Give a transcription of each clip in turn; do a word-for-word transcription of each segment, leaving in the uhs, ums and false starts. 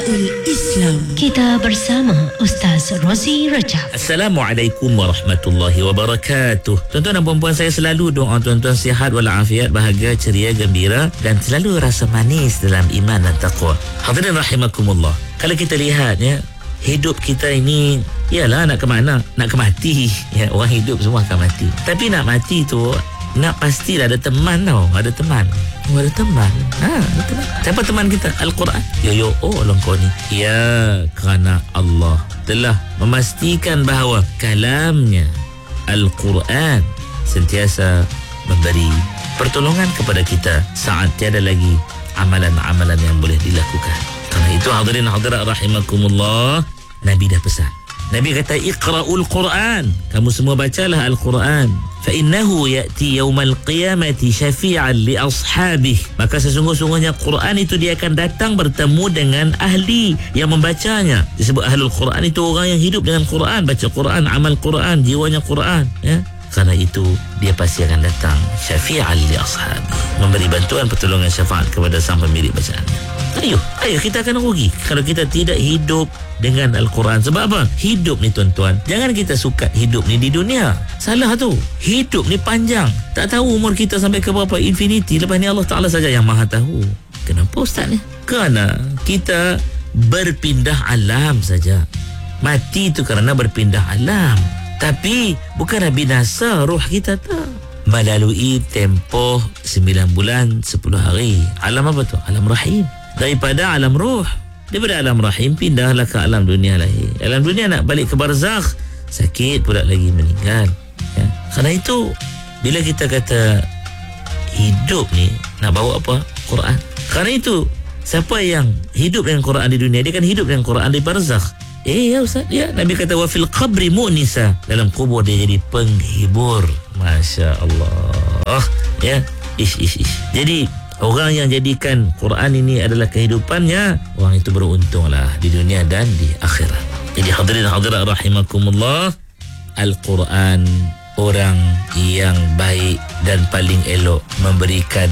Nidaul Islam. Kita bersama Ustaz Rozi Rajab. Assalamualaikum warahmatullahi wabarakatuh. Tuan-tuan dan puan-puan, saya selalu doa tuan-tuan sihat walafiat, bahagia, ceria, gembira dan selalu rasa manis dalam iman dan taqwa. Hadirin rahimakumullah. Kalau kita lihat ya, hidup kita ini ialah nak ke mana? Nak ke mati. Ya, orang hidup semua akan mati. Tapi nak mati tu nak pastilah ada teman tau. Ada teman. Oh, ada teman. Ha, ada teman. Siapa teman kita? Al-Quran. Yo yo, oh Allah kau ni. Ya, kerana Allah telah memastikan bahawa kalamnya Al-Quran sentiasa memberi pertolongan kepada kita saat tiada lagi amalan-amalan yang boleh dilakukan. Kerana itu hadirin hadirat rahimakumullah, Nabi dah pesan. Nabi kata, Iqra'ul Quran. Kamu semua bacalah Al-Quran. Fa'innahu ya'ti yawmal qiyamati syafi'an li ashabih. Maka sesungguh-sungguhnya Quran itu dia akan datang bertemu dengan ahli yang membacanya. Disebut ahlul Quran itu orang yang hidup dengan Quran, baca Quran, amal Quran, jiwanya Quran. Ya. Karena itu dia pasti akan datang syafi'an li ashabih, memberi bantuan, pertolongan, syafaat kepada sang pemilik bacaan. Ayo, ayo kita akan rugi kalau kita tidak hidup dengan Al-Quran. Sebab apa? Hidup ni tuan-tuan, jangan kita suka hidup ni di dunia. Salah tu. Hidup ni panjang. Tak tahu umur kita sampai ke berapa, infinity. Lepas ni Allah Ta'ala saja yang maha tahu. Kenapa Ustaz ni? Kerana kita berpindah alam saja. Mati tu kerana berpindah alam. Tapi bukanlah binasa roh kita tak. Melalui tempoh sembilan bulan sepuluh hari. Alam apa tu? Alam rahim. Daripada alam roh, daripada alam rahim pindahlah ke alam dunia lahir. Alam dunia nak balik ke barzakh, sakit pula lagi meninggal. Ya. Kerana itu bila kita kata hidup ni nak bawa apa? Quran. Kerana itu siapa yang hidup dengan Quran di dunia, dia kan hidup dengan Quran di barzakh. Eh ya Ustaz, ya Nabi kata wa fil qabri mu'nisa. Dalam kubur dia jadi penghibur. Masya Allah. Ya, ish ish ish. Jadi orang yang jadikan Quran ini adalah kehidupannya, orang itu beruntunglah di dunia dan di akhirat. Jadi hadirin hadirat rahimakumullah, Al-Quran orang yang baik dan paling elok memberikan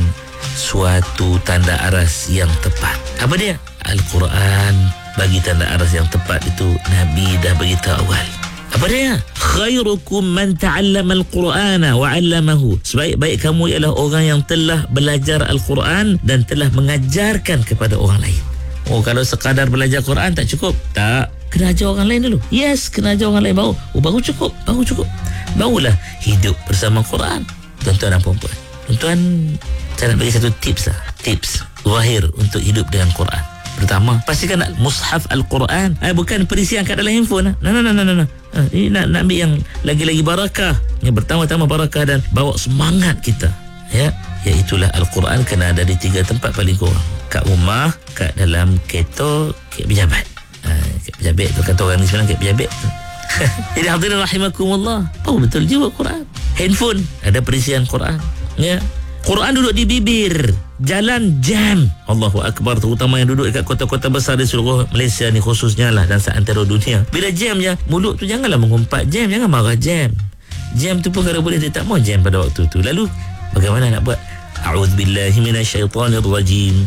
suatu tanda aras yang tepat. Apa dia? Al-Quran bagi tanda aras yang tepat itu Nabi dah beritahu awal. Apa dia? Khairukum man ta'allama al-Qur'ana wa 'allamahu. Sebaik-baik kamu ialah orang yang telah belajar Al-Quran dan telah mengajarkan kepada orang lain. Oh, kalau sekadar belajar Quran tak cukup. Tak. Kena ajar orang lain dulu. Yes, kena ajar orang lain baru. Oh, baru cukup. Baru cukup. Barulah hidup bersama Quran. Tuan-tuan dan puan-puan. Tuan-tuan, saya nak bagi satu tips lah. Tips zahir untuk hidup dengan Quran. Pertama, pastikan nak mushaf Al-Quran. Eh, bukan perisian kat dalam handphone. Nah, nah, nah, nah, nah. Ha, ini nak, nak ambil yang lagi-lagi barakah. Yang pertama-tama barakah dan bawa semangat kita. Ya, iaitulah Al-Quran kena ada di tiga tempat paling kurang. Kat rumah, kat dalam kereta, kat pejabat. Ha, kat pejabat tu kata orang ni sebenarnya kat pejabat tu. Jadi hadirin rahimakumullah. Oh, betul juga Quran. Handphone ada perisian Quran. Ya. Quran duduk di bibir, jalan jam. Allahu Akbar, terutama yang duduk dekat kota-kota besar di seluruh Malaysia ni khususnya lah dan seantero dunia. Bila jam je, mulut tu janganlah mengumpat jam, jangan marah jam. Jam tu pun kalau boleh dia tak mau jam pada waktu tu. Lalu bagaimana nak buat? A'udzubillahi minasyaitonirrajim.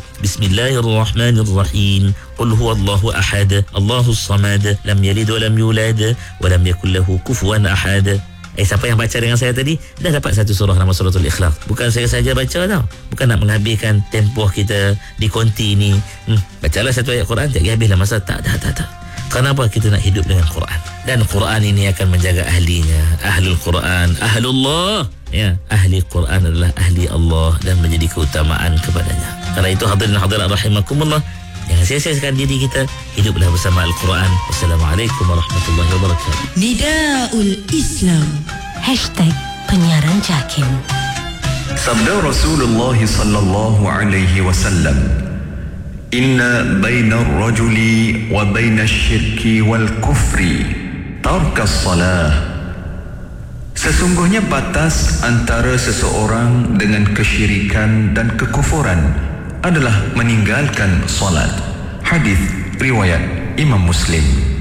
Bismillahirrahmanirrahim. Qul huwallahu ahad, Allahus samad, lam yalid wa lam yulad wa lam yakul lahu kufuwan ahad. Eh, siapa yang baca dengan saya tadi dah dapat satu surah nama suratul Ikhlas. Bukan saya saja baca tau. Bukan nak menghabiskan tempoh kita di konti ni. Hmm, bacalah satu ayat Quran, tak habislah masa. Tak, tak, tak, tak. Kenapa kita nak hidup dengan Quran? Dan Quran ini akan menjaga ahlinya. Ahlul Quran, ahlullah. Ya, ahli Quran adalah ahli Allah dan menjadi keutamaan kepadanya. Karena itu hadirin hadirat rahimakumullah, jangan sia-siakan diri kita, hiduplah bersama Al-Quran. Wassalamualaikum warahmatullahi wabarakatuh. Nidaul Islam. Hashtag penyiaran Jakim. Sabda Rasulullah sallallahu alaihi wasallam, Inna baina ar-rajuli wa baina asy-syirki wal kufri tarkas salah. Sesungguhnya batas antara seseorang dengan kesyirikan dan kekufuran adalah meninggalkan solat. Hadis riwayat Imam Muslim.